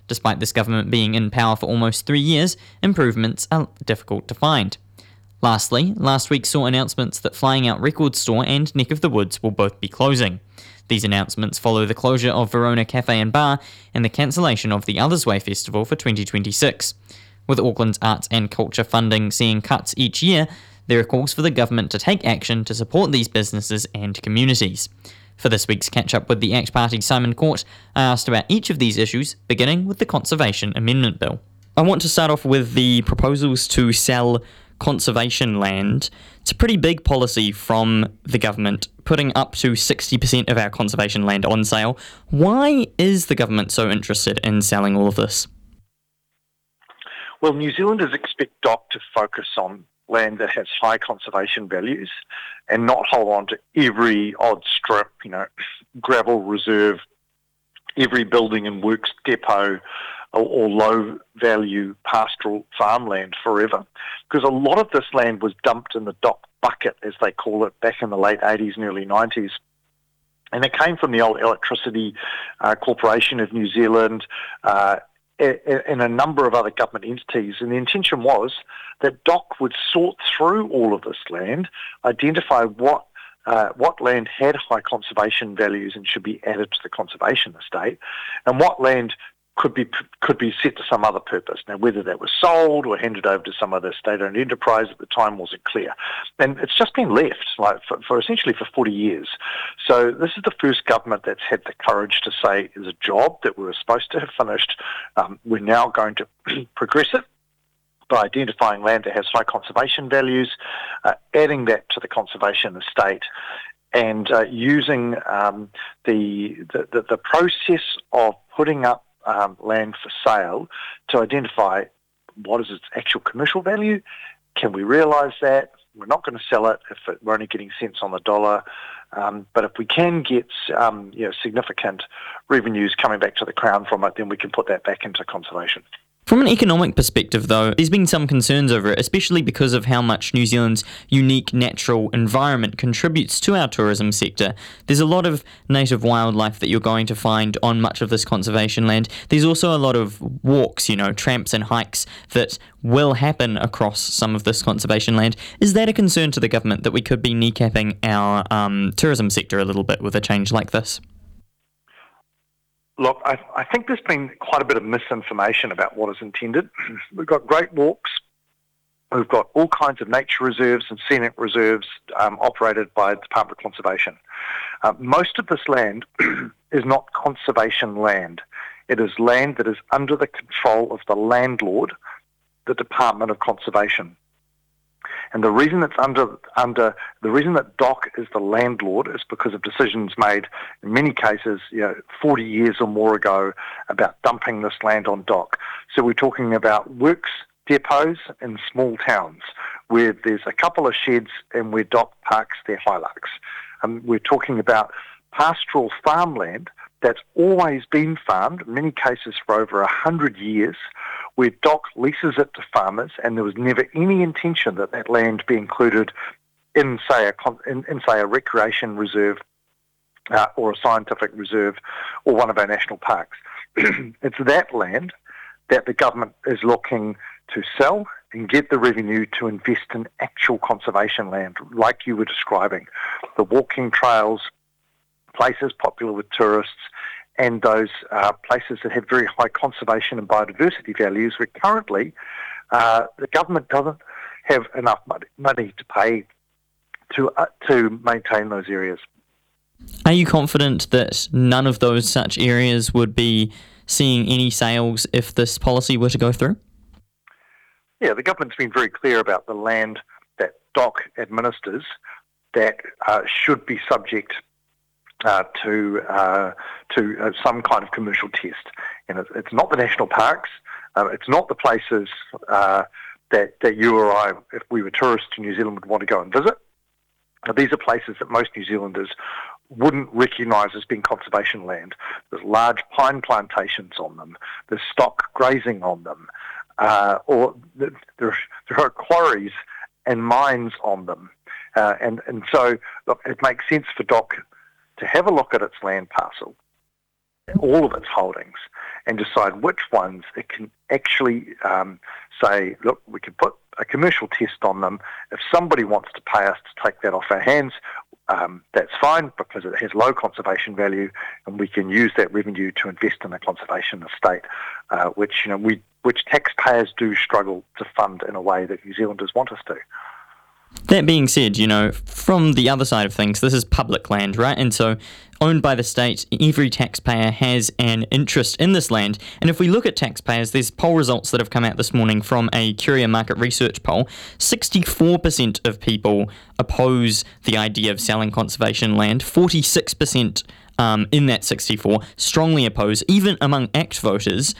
Despite this government being in power for almost 3 years, improvements are difficult to find. Lastly, last week saw announcements that Flying Out Record Store and Neck of the Woods will both be closing. These announcements follow the closure of Verona Cafe and Bar and the cancellation of the Others Way Festival for 2026. With Auckland's arts and culture funding seeing cuts each year, there are calls for the government to take action to support these businesses and communities. For this week's catch-up with the ACT Party's Simon Court, I asked about each of these issues, beginning with the Conservation Amendment Bill. I want to start off with the proposals to sell conservation land. It's a pretty big policy from the government, putting up to 60% of our conservation land on sale. Why is the government so interested in selling all of this? Well, New Zealanders expect DOC to focus on land that has high conservation values and not hold on to every odd strip, gravel reserve, every building and works depot or low-value pastoral farmland forever. Because a lot of this land was dumped in the DOC bucket, as they call it, back in the late 80s and early 90s. And it came from the old Electricity Corporation of New Zealand and a number of other government entities. And the intention was that DOC would sort through all of this land, identify what land had high conservation values and should be added to the conservation estate, and what land could be set to some other purpose. Now, whether that was sold or handed over to some other state-owned enterprise at the time wasn't clear. And it's just been left for essentially 40 years. So this is the first government that's had the courage to say is a job that we were supposed to have finished. We're now going to progress it by identifying land that has high conservation values, adding that to the conservation estate, and using the process of putting up land for sale to identify what is its actual commercial value. Can we realise that? We're not going to sell it if we're only getting cents on the dollar. But if we can get significant revenues coming back to the Crown from it, then we can put that back into conservation. From an economic perspective, though, there's been some concerns over it, especially because of how much New Zealand's unique natural environment contributes to our tourism sector. There's a lot of native wildlife that you're going to find on much of this conservation land. There's also a lot of walks, tramps and hikes that will happen across some of this conservation land. Is that a concern to the government that we could be kneecapping our tourism sector a little bit with a change like this? Look, I think there's been quite a bit of misinformation about what is intended. We've got great walks. We've got all kinds of nature reserves and scenic reserves operated by the Department of Conservation. Most of this land is not conservation land. It is land that is under the control of the landlord, the Department of Conservation. And the reason it's the reason that DOC is the landlord is because of decisions made in many cases, 40 years or more ago about dumping this land on DOC. So we're talking about works depots in small towns where there's a couple of sheds and where DOC parks their Hilux. We're talking about pastoral farmland that's always been farmed, in many cases for over 100 years, where DOC leases it to farmers, and there was never any intention that that land be included in, say, a recreation reserve or a scientific reserve or one of our national parks. It's that land that the government is looking to sell and get the revenue to invest in actual conservation land, like you were describing, the walking trails, places popular with tourists, and those places that have very high conservation and biodiversity values, where currently the government doesn't have enough money to pay to maintain those areas. Are you confident that none of those such areas would be seeing any sales if this policy were to go through? Yeah, the government's been very clear about the land that DOC administers that should be subject to some kind of commercial test. And it's not the national parks, it's not the places that you or I, if we were tourists to New Zealand, would want to go and visit. These are places that most New Zealanders wouldn't recognise as being conservation land. There's large pine plantations on them, there's stock grazing on them, or there are quarries and mines on them. And so, look, it makes sense for DOC to have a look at its land parcel all of its holdings and decide which ones it can actually say, look, we can put a commercial test on them. If somebody wants to pay us to take that off our hands, that's fine because it has low conservation value, and we can use that revenue to invest in a conservation estate, which taxpayers do struggle to fund in a way that New Zealanders want us to. That being said, from the other side of things, this is public land, right? And so, owned by the state, every taxpayer has an interest in this land. And if we look at taxpayers, there's poll results that have come out this morning from a Curia Market Research poll. 64% of people oppose the idea of selling conservation land. 46% in that 64 strongly oppose. Even among ACT voters,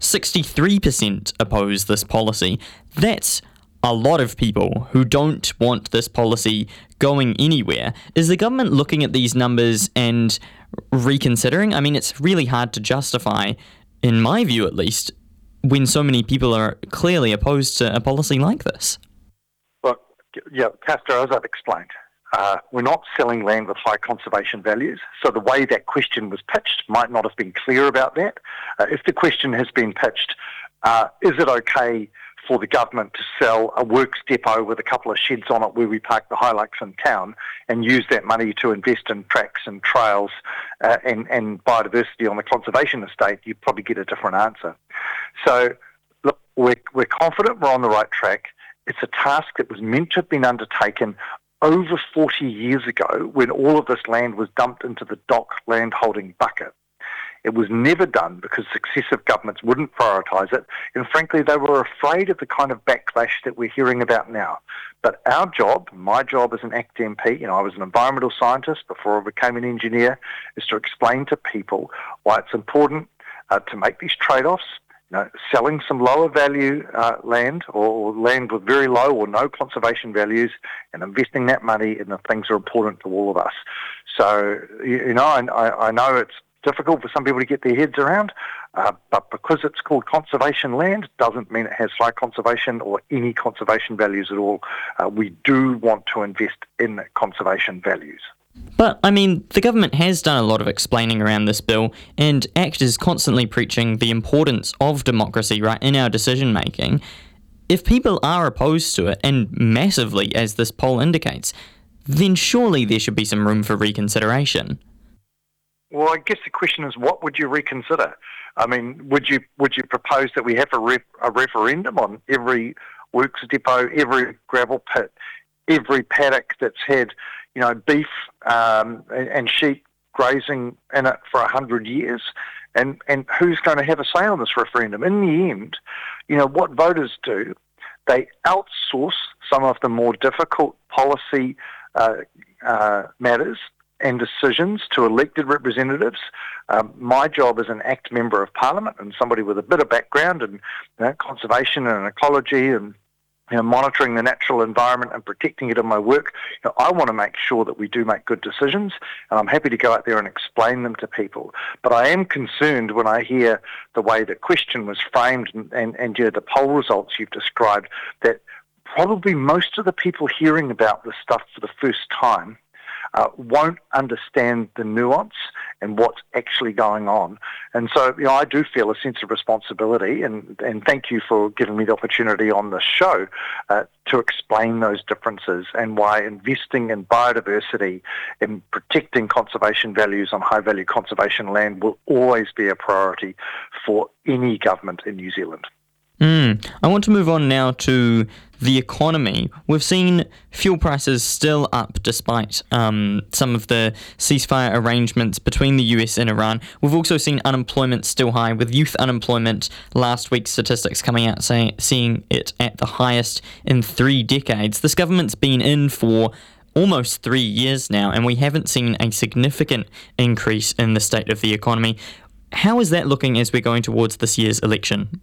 63% oppose this policy. That's a lot of people who don't want this policy going anywhere. Is the government looking at these numbers and reconsidering? I mean, it's really hard to justify, in my view at least, when so many people are clearly opposed to a policy like this. Well, yeah, Pastor, as I've explained, we're not selling land with high conservation values, so the way that question was pitched might not have been clear about that. If the question has been pitched, is it okay for the government to sell a works depot with a couple of sheds on it where we park the Hilux in town and use that money to invest in tracks and trails and biodiversity on the conservation estate, you'd probably get a different answer. So, look, we're confident we're on the right track. It's a task that was meant to have been undertaken over 40 years ago when all of this land was dumped into the DOC land holding bucket. It was never done because successive governments wouldn't prioritise it, and frankly, they were afraid of the kind of backlash that we're hearing about now. But our job, my job as an ACT MP, I was an environmental scientist before I became an engineer, is to explain to people why it's important to make these trade-offs. Selling some lower value land or land with very low or no conservation values and investing that money in the things that are important to all of us. So, I know it's difficult for some people to get their heads around, but because it's called conservation land doesn't mean it has high conservation or any conservation values at all. We do want to invest in conservation values. But, the government has done a lot of explaining around this bill, and ACT is constantly preaching the importance of democracy, right, in our decision-making. If people are opposed to it, and massively, as this poll indicates, then surely there should be some room for reconsideration. Well, I guess the question is, what would you reconsider? Would you propose that we have a referendum on every works depot, every gravel pit, every paddock that's had, beef and sheep grazing in it for 100 years? And who's going to have a say on this referendum? In the end, what voters do, they outsource some of the more difficult policy matters and decisions to elected representatives. My job as an ACT Member of Parliament and somebody with a bit of background in conservation and ecology and monitoring the natural environment and protecting it in my work, I want to make sure that we do make good decisions, and I'm happy to go out there and explain them to people. But I am concerned when I hear the way the question was framed and the poll results you've described, that probably most of the people hearing about this stuff for the first time won't understand the nuance and what's actually going on. And so, I do feel a sense of responsibility, and thank you for giving me the opportunity on this show to explain those differences and why investing in biodiversity and protecting conservation values on high-value conservation land will always be a priority for any government in New Zealand. I want to move on now to the economy. We've seen fuel prices still up despite some of the ceasefire arrangements between the US and Iran. We've also seen unemployment still high, with youth unemployment last week's statistics coming out seeing it at the highest in 3 decades. This government's been in for almost 3 years now, and we haven't seen a significant increase in the state of the economy. How is that looking as we're going towards this year's election?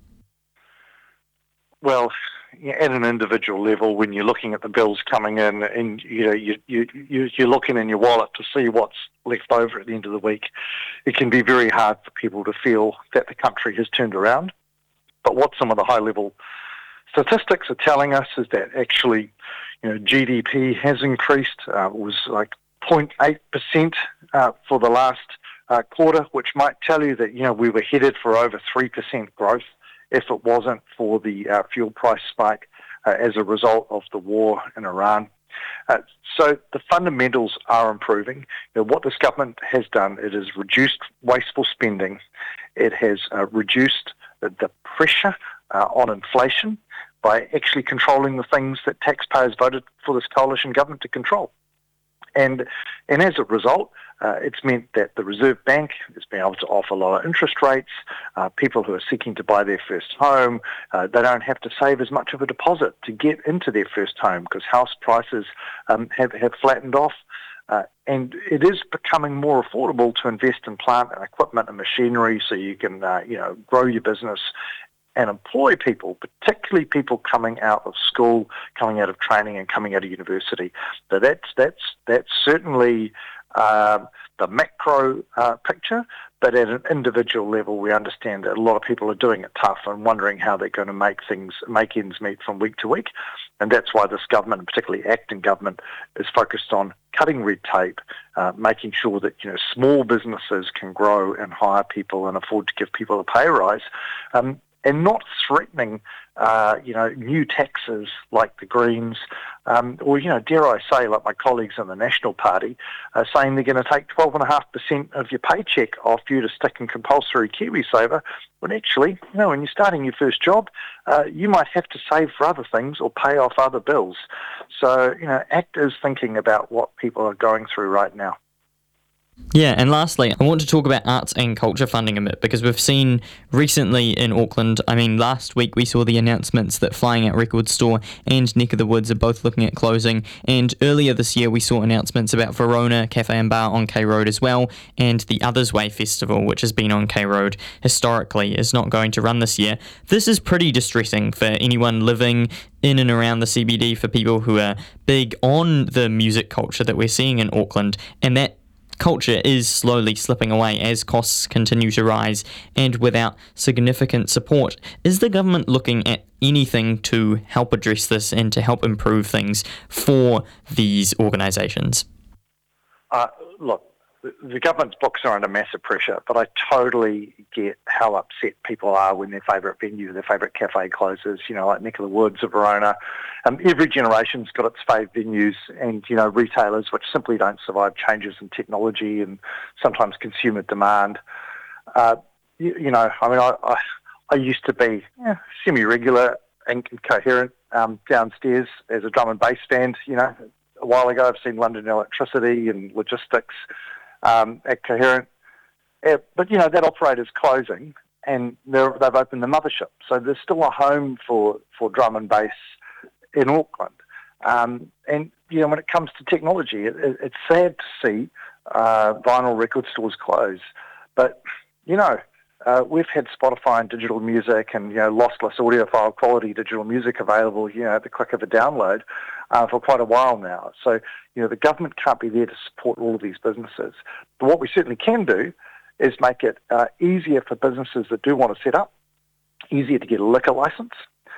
Well, at an individual level, when you're looking at the bills coming in and you're looking in your wallet to see what's left over at the end of the week, it can be very hard for people to feel that the country has turned around. But what some of the high-level statistics are telling us is that actually, GDP has increased. It was like 0.8% for the last quarter, which might tell you that, we were headed for over 3% growth if it wasn't for the fuel price spike as a result of the war in Iran. So the fundamentals are improving. What this government has done, it has reduced wasteful spending. It has reduced the pressure on inflation by actually controlling the things that taxpayers voted for this coalition government to control. And as a result, it's meant that the Reserve Bank has been able to offer lower interest rates. People who are seeking to buy their first home, they don't have to save as much of a deposit to get into their first home because house prices have flattened off. And it is becoming more affordable to invest in plant and equipment and machinery so you can, grow your business and employ people, particularly people coming out of school, coming out of training and coming out of university. So that's certainly the macro picture, but at an individual level, we understand that a lot of people are doing it tough and wondering how they're going to make ends meet from week to week. And that's why this government, and particularly acting government, is focused on cutting red tape, making sure that small businesses can grow and hire people and afford to give people a pay rise. And not threatening, new taxes like the Greens, or, dare I say, like my colleagues in the National Party, saying they're going to take 12.5% of your paycheck off you to stick in compulsory KiwiSaver, when actually, when you're starting your first job, you might have to save for other things or pay off other bills. So, ACT is thinking about what people are going through right now. Yeah, and lastly, I want to talk about arts and culture funding a bit because we've seen recently in Auckland, last week we saw the announcements that Flying Out Record Store and Neck of the Woods are both looking at closing, and earlier this year we saw announcements about Verona Cafe and Bar on K Road as well, and the Others Way Festival, which has been on K Road historically, is not going to run this year. This is pretty distressing for anyone living in and around the CBD, for people who are big on the music culture that we're seeing in Auckland, and that culture is slowly slipping away as costs continue to rise and without significant support. Is the government looking at anything to help address this and to help improve things for these organisations? Look, the government's books are under massive pressure, but I totally get how upset people are when their favourite venue, their favourite cafe closes, like Neck of the Woods or Verona. Every generation's got its fave venues and, retailers which simply don't survive changes in technology and sometimes consumer demand. I used to be semi-regular and coherent downstairs as a drum and bass band. A while ago I've seen London Electricity and Logistics at Coherent. But, that operator's closing and they've opened the mothership. So there's still a home for drum and bass in Auckland. And, when it comes to technology, it's sad to see vinyl record stores close. But, we've had Spotify and digital music and, lossless audiophile quality digital music available, at the click of a download for quite a while now. So, the government can't be there to support all of these businesses. But what we certainly can do is make it easier for businesses that do want to set up, easier to get a liquor license,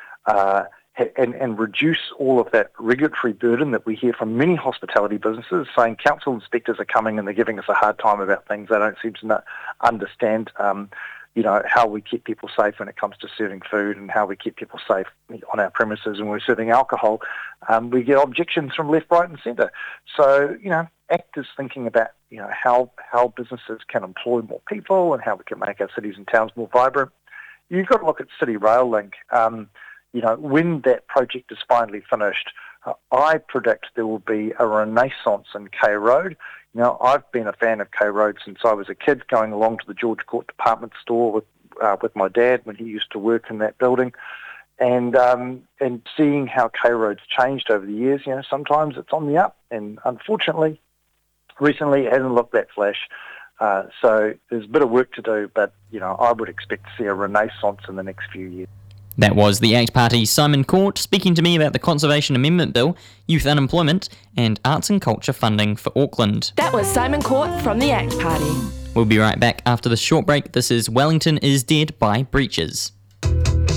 and reduce all of that regulatory burden that we hear from many hospitality businesses saying council inspectors are coming and they're giving us a hard time about things. They don't seem to understand, how we keep people safe when it comes to serving food and how we keep people safe on our premises when we're serving alcohol. We get objections from left, right and centre. So, ACT is thinking about, how businesses can employ more people and how we can make our cities and towns more vibrant. You've got to look at City Rail Link. When that project is finally finished, I predict there will be a renaissance in K Road. I've been a fan of K Road since I was a kid, going along to the George Court department store with my dad when he used to work in that building, and seeing how K Road's changed over the years. Sometimes it's on the up, and unfortunately, recently it hasn't looked that flash. So there's a bit of work to do, but I would expect to see a renaissance in the next few years. That was the ACT Party's Simon Court speaking to me about the Conservation Amendment Bill, youth unemployment, and arts and culture funding for Auckland. That was Simon Court from the ACT Party. We'll be right back after this short break. This is Wellington is Dead by Breaches.